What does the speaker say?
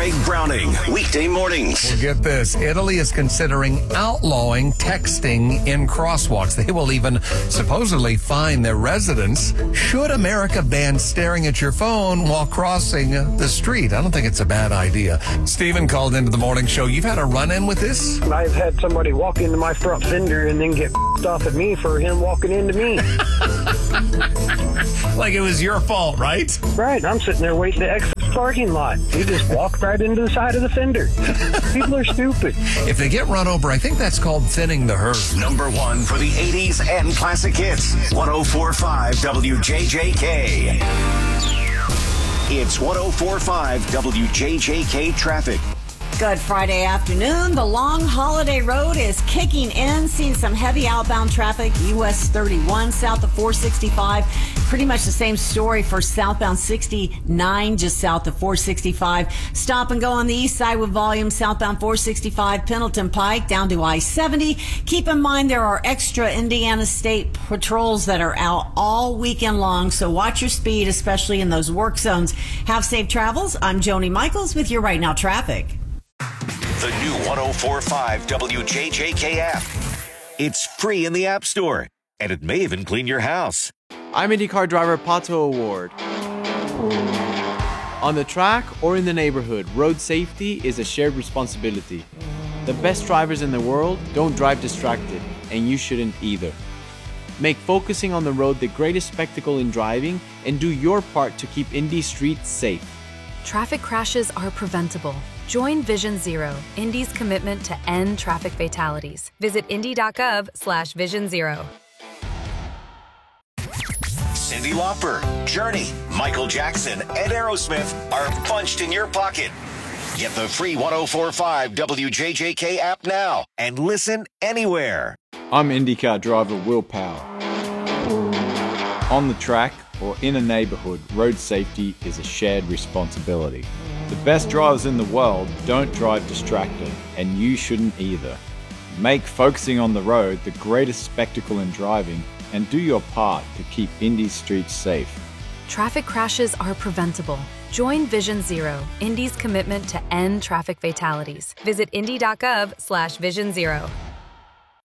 Greg Browning, weekday mornings. Well, get this. Italy is considering outlawing texting in crosswalks. They will even supposedly fine their residents should America ban staring at your phone while crossing the street. I don't think it's a bad idea. Stephen called into the morning show. You've had a run-in with this? I've had somebody walk into my front fender and then get off at me for him walking into me. Like it was your fault, right? Right, I'm sitting there waiting to exit the parking lot. He just walked right into the side of the fender. People are stupid. If they get run over, I think that's called thinning the herd. Number one for the 80s and classic hits. 104.5 WJJK. It's 104.5 WJJK traffic. Good Friday afternoon. The long holiday road is kicking in. Seeing some heavy outbound traffic. US 31 south of 465. Pretty much the same story for southbound 69 just south of 465. Stop and go on the east side with volume southbound 465 Pendleton Pike down to I-70. Keep in mind there are extra Indiana State patrols that are out all weekend long, so watch your speed, especially in those work zones. Have safe travels. I'm Joni Michaels with your Right Now Traffic. The new 104.5 WJJK app. It's free in the App Store, and it may even clean your house. I'm IndyCar driver Pato Award. On the track or in the neighborhood, road safety is a shared responsibility. The best drivers in the world don't drive distracted, and you shouldn't either. Make focusing on the road the greatest spectacle in driving, and do your part to keep Indy streets safe. Traffic crashes are preventable. Join Vision Zero, Indy's commitment to end traffic fatalities. Visit indy.gov/Vision Zero. Cyndi Lauper, Journey, Michael Jackson, and Aerosmith are punched in your pocket. Get the free 104.5 WJJK app now and listen anywhere. I'm IndyCar driver Will Power. On the track or in a neighborhood, road safety is a shared responsibility. The best drivers in the world don't drive distracted, and you shouldn't either. Make focusing on the road the greatest spectacle in driving, and do your part to keep Indy streets safe. Traffic crashes are preventable. Join Vision Zero, Indy's commitment to end traffic fatalities. Visit indy.gov/Vision Zero.